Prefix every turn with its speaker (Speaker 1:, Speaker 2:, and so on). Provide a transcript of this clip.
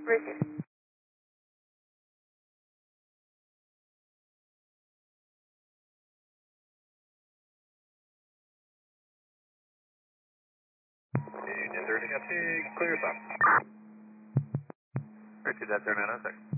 Speaker 1: Richard.
Speaker 2: Union 30 got big, clear stop. Richard, that's 906.